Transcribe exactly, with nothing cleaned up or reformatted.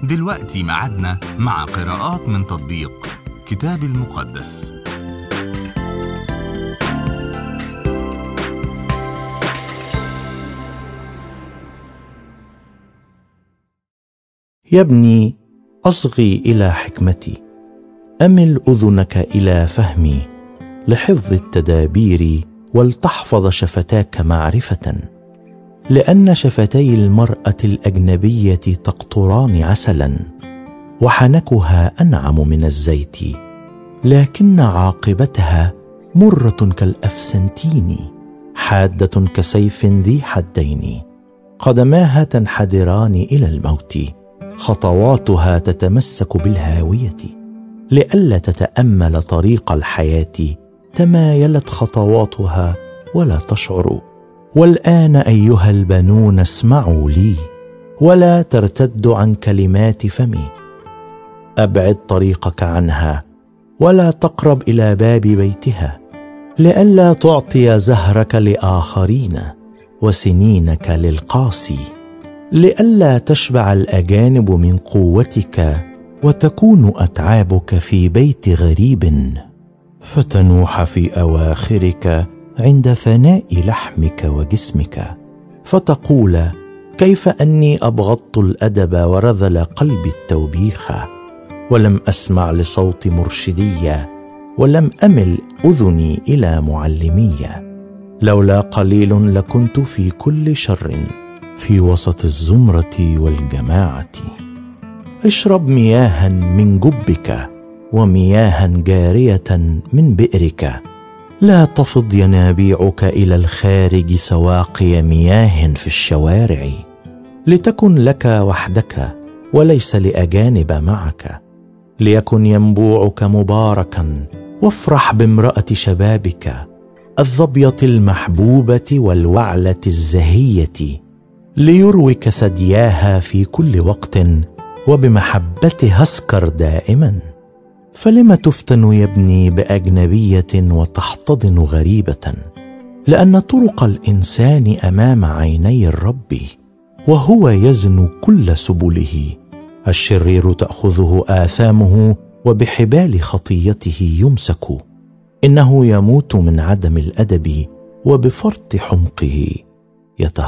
ودلوقتي معادنا مع قراءات من تطبيق كتاب المقدس. يا ابني، أصغي إلى حكمتي، أمل أذنك إلى فهمي، لحفظ التدابير ولتحفظ شفتاك معرفة. لأن شفتي المرأة الأجنبية تقطران عسلا، وحنكها أنعم من الزيت، لكن عاقبتها مرة كالأفسنتين، حادة كسيف ذي حدين. قدماها تنحدران إلى الموت، خطواتها تتمسك بالهاوية. لئلا تتأمل طريق الحياة، تمايلت خطواتها ولا تشعر. والآن أيها البنون اسمعوا لي، ولا ترتد عن كلمات فمي. أبعد طريقك عنها، ولا تقرب إلى باب بيتها، لئلا تعطي زهرك لآخرين وسنينك للقاسي. لئلا تشبع الأجانب من قوتك، وتكون أتعابك في بيت غريب، فتنوح في أواخرك عند فناء لحمك وجسمك، فتقول: كيف أني أبغضت الأدب ورذل قلبي التوبيخ، ولم أسمع لصوت مرشدي، ولم أمل أذني إلى معلمي. لولا قليل لكنت في كل شر، في وسط الزمرة والجماعة. اشرب مياها من جبك، ومياها جارية من بئرك. لا تفض ينابيعك إلى الخارج سواقي مياه في الشوارع، لتكن لك وحدك وليس لأجانب معك. ليكن ينبوعك مباركا، وافرح بامرأة شبابك، الظبية المحبوبة والوعلة الزهية، ليروك ثدياها في كل وقت، وبمحبتها اسكر دائما. فلم تفتن يا ابني بأجنبية وتحتضن غريبة؟ لأن طرق الإنسان أمام عيني الرب، وهو يزن كل سبله. الشرير تأخذه آثامه، وبحبال خطيته يمسك. إنه يموت من عدم الأدب، وبفرط حمقه يتهرب.